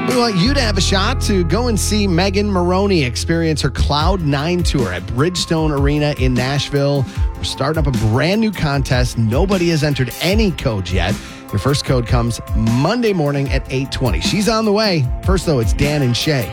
We want you to have a shot to go and see Megan Moroney experience her Cloud 9 tour at Bridgestone Arena in Nashville. We're starting up a brand new contest. Nobody has entered any codes yet. Your first code comes Monday morning at 8:20. She's on the way. First, though, it's Dan and Shay.